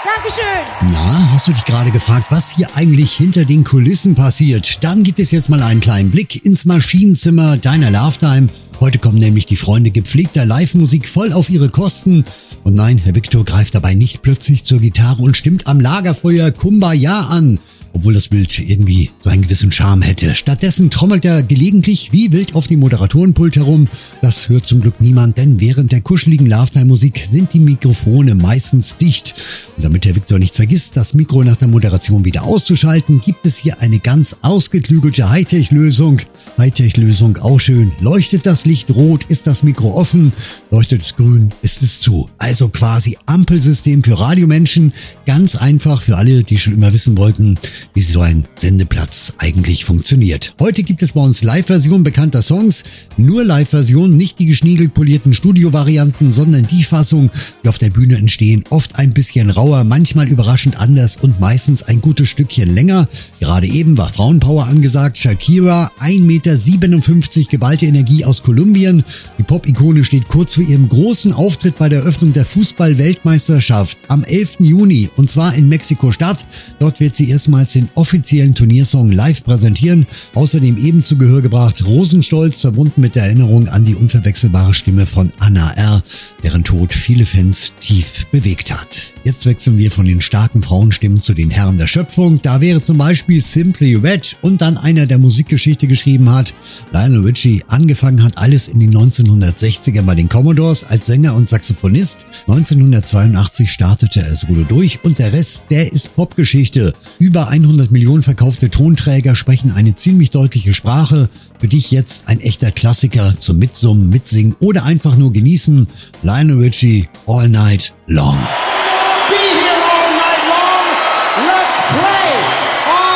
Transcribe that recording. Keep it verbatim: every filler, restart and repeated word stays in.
Dankeschön. Na, hast du dich gerade gefragt, was hier eigentlich hinter den Kulissen passiert? Dann gibt es jetzt mal einen kleinen Blick ins Maschinenzimmer deiner Lovetime. Heute kommen nämlich die Freunde gepflegter Live-Musik voll auf ihre Kosten. Und nein, Herr Victor greift dabei nicht plötzlich zur Gitarre und stimmt am Lagerfeuer Kumbaya an, obwohl das Bild irgendwie so einen gewissen Charme hätte. Stattdessen trommelt er gelegentlich wie wild auf dem Moderatorenpult herum. Das hört zum Glück niemand, denn während der kuscheligen Lovetime-Musik sind die Mikrofone meistens dicht. Und damit Herr Victor nicht vergisst, das Mikro nach der Moderation wieder auszuschalten, gibt es hier eine ganz ausgeklügelte Hightech-Lösung. Hightech-Lösung, auch schön. Leuchtet das Licht rot, ist das Mikro offen. Leuchtet es grün, ist es zu. Also quasi Ampelsystem für Radiomenschen. Ganz einfach für alle, die schon immer wissen wollten, wie so ein Sendeplatz eigentlich funktioniert. Heute gibt es bei uns Live-Versionen bekannter Songs. Nur Live-Versionen, nicht die geschniegelt polierten Studio-Varianten, sondern die Fassung, die auf der Bühne entstehen. Oft ein bisschen rauer, manchmal überraschend anders und meistens ein gutes Stückchen länger. Gerade eben war Frauenpower angesagt. Shakira, ein Meter siebenundfünfzig, geballte Energie aus Kolumbien. Die Pop-Ikone steht kurz vor ihrem großen Auftritt bei der Eröffnung der Fußball-Weltmeisterschaft am elften Juni und zwar in Mexiko-Stadt. Dort wird sie erstmals den offiziellen Turniersong live präsentieren. Außerdem eben zu Gehör gebracht Rosenstolz, verbunden mit der Erinnerung an die unverwechselbare Stimme von Anna R., deren Tod viele Fans tief bewegt hat. Jetzt wechseln wir von den starken Frauenstimmen zu den Herren der Schöpfung. Da wäre zum Beispiel Simply Red und dann einer, der Musikgeschichte geschrieben hat. Lionel Richie. Angefangen hat alles in den neunzehnhundertsechzigern bei den Commodores als Sänger und Saxophonist. neunzehnhundertzweiundachtzig startete er solo durch und der Rest, der ist Popgeschichte. Über hundert Millionen verkaufte Tonträger sprechen eine ziemlich deutliche Sprache. Für dich jetzt ein echter Klassiker zum Mitsummen, Mitsingen oder einfach nur genießen. Lionel Richie, All Night Long. Be here all night long. Let's play all